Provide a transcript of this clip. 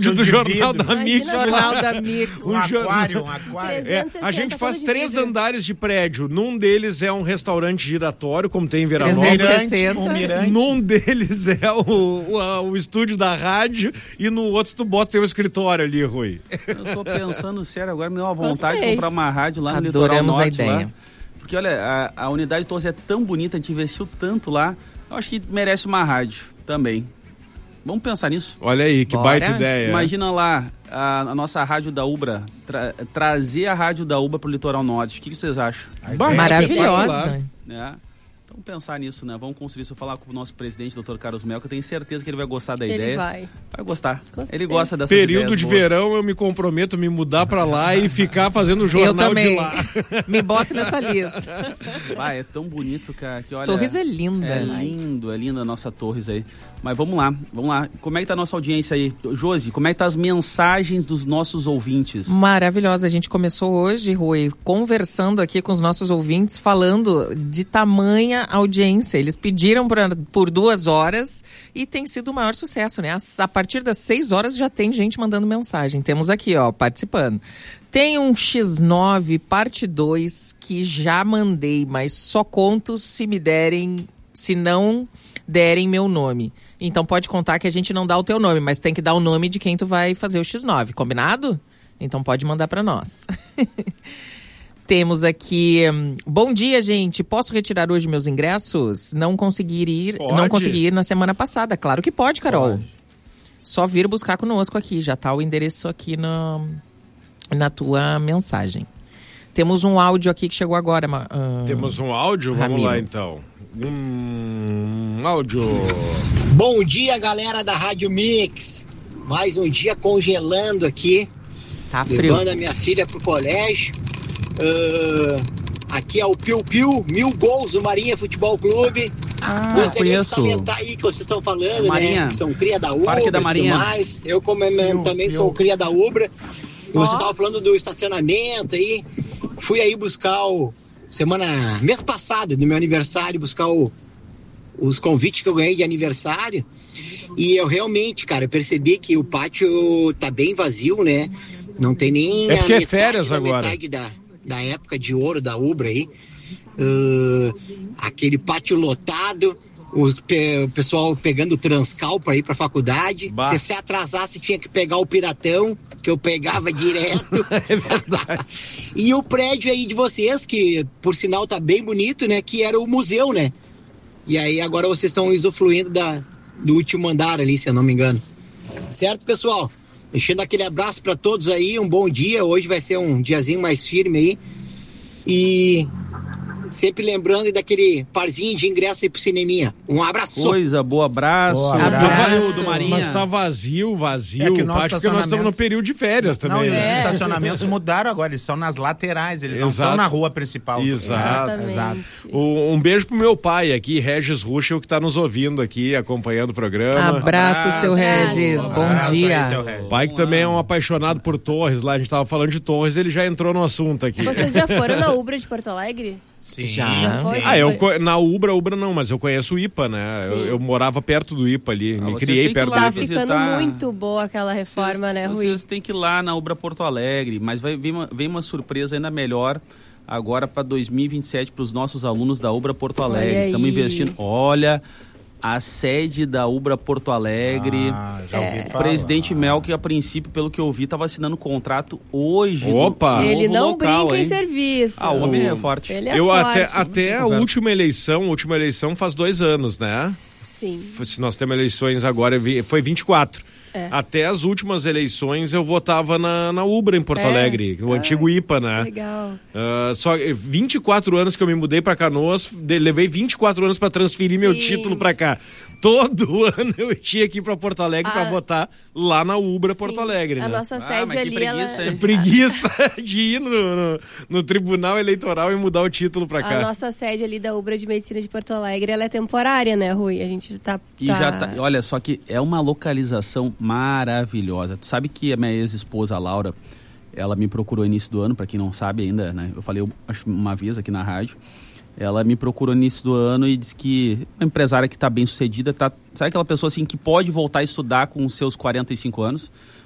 estúdio do Jornal da Mix. Jornal da Mix. Um aquário. A gente faz 3 andares de prédio. Num deles é um restaurante giratório, como tem em Veranópolis. 360. Um mirante. Num deles é o estúdio da rádio e no outro tu bota teu escritório ali, Rui. Eu tô pensando sério, agora me deu uma vontade de comprar uma rádio lá no Adoramos Litoral Norte. a ideia. Lá, porque olha, a unidade de Torres é tão bonita, a gente investiu tanto lá, eu acho que merece uma rádio também. Vamos pensar nisso. Olha aí, que baita ideia. Imagina lá a nossa rádio da Ubra, trazer a rádio da Ubra pro Litoral Norte. O que vocês acham? Maravilhosa. Vamos pensar nisso, né? Vamos construir isso. Eu falar com o nosso presidente, Dr. Carlos Mel, que eu tenho certeza que ele vai gostar da ideia. Vai gostar. Com ele gosta dessas ideias. Período de verão, eu me comprometo a me mudar pra lá e ficar fazendo o jornal de lá. Me boto nessa lista. É tão bonito, cara. Que, olha, Torres é linda. É linda a nossa Torres aí. Mas vamos lá. Como é que tá a nossa audiência aí? Josi, como é que tá as mensagens dos nossos ouvintes? Maravilhosa. A gente começou hoje, Rui, conversando aqui com os nossos ouvintes, falando de tamanha audiência. Eles pediram por 2 horas e tem sido o maior sucesso, né? A partir das 6 horas já tem gente mandando mensagem. Temos aqui, participando. Tem um X9 parte 2 que já mandei, mas só conto se não derem meu nome. Então pode contar que a gente não dá o teu nome, mas tem que dar o nome de quem tu vai fazer o X9, combinado? Então pode mandar para nós. Temos aqui, bom dia, gente, posso retirar hoje meus ingressos? Não consegui ir na semana passada. Claro que pode, Carol. Pode. Só vir buscar conosco aqui, já tá o endereço aqui na tua mensagem. Temos um áudio aqui que chegou agora. Temos um áudio? Vamos lá, então. Áudio. Bom dia, galera da Rádio Mix. Mais um dia congelando aqui. Tá frio. Levando a minha filha pro colégio. Aqui é o Piu Piu, 1000 gols do Marinha Futebol Clube. Gostaria de salientar aí que vocês estão falando, né? Que são cria da Ubra e tudo mais. Eu também sou cria da Ubra. E você estava falando do estacionamento aí. Fui aí buscar mês passado, no meu aniversário, buscar os convites que eu ganhei de aniversário. E eu realmente, cara, percebi que o pátio tá bem vazio, né? Não tem nem porque é férias agora. Metade da época de ouro da Ubra aí. Aquele pátio lotado, o pessoal pegando transcal para ir para a faculdade. Se você atrasasse, tinha que pegar o Piratão, que eu pegava direto. É verdade. E o prédio aí de vocês, que por sinal tá bem bonito, né? Que era o museu, né? E aí agora vocês estão usufruindo do último andar ali, se eu não me engano. Certo, pessoal? Deixando aquele abraço para todos aí, um bom dia. Hoje vai ser um diazinho mais firme aí. E sempre lembrando daquele parzinho de ingresso aí pro cineminha. Um abraço. Coisa boa, abraço. Do Marinha. Mas tá vazio. É que nós estamos no período de férias também. Não, os estacionamentos mudaram agora, eles são nas laterais, eles não são na rua principal. Exato. Um beijo pro meu pai aqui, Regis Ruschel, que tá nos ouvindo aqui, acompanhando o programa. Abraço, seu Regis. Bom dia. O pai que também é um apaixonado por Torres, lá a gente tava falando de Torres, ele já entrou no assunto aqui. Vocês já foram na Ubra de Porto Alegre? Sim. Já. Na Ubra não, mas eu conheço o IPA, né? Eu morava perto do IPA ali, me criei perto do IPA. Tá ficando muito boa aquela reforma, né, Rui? Vocês têm que ir lá na Ubra Porto Alegre, mas vem uma surpresa ainda melhor agora para 2027 para os nossos alunos da Ubra Porto Alegre. Estamos investindo. Olha, a sede da Ubra Porto Alegre. Já ouvi falar. Presidente Mel, que a princípio, pelo que eu vi, estava assinando contrato hoje. Opa! Ele não local, brinca em serviço. O homem é forte. Ele é forte. Até a última eleição faz 2 anos, né? Sim. Se nós temos eleições agora, foi 24. Até as últimas eleições eu votava na Ubra em Porto Alegre, no antigo IPA, né? Legal. Só 24 anos que eu me mudei pra Canoas, levei 24 anos pra transferir meu título pra cá. Todo ano eu tinha que ir pra Porto Alegre pra votar lá na Ubra Porto Alegre. A nossa sede ali, preguiça de ir no Tribunal Eleitoral e mudar o título pra cá. A nossa sede ali da Ubra de Medicina de Porto Alegre, ela é temporária, né, Rui? A gente tá... Olha, só que é uma localização maravilhosa. Tu sabe que a minha ex-esposa, a Laura, ela me procurou no início do ano, para quem não sabe ainda, né? Eu falei, acho que uma vez aqui na rádio. Ela me procurou no início do ano e disse que uma empresária que está bem sucedida, sabe aquela pessoa assim que pode voltar a estudar com os seus 45 anos?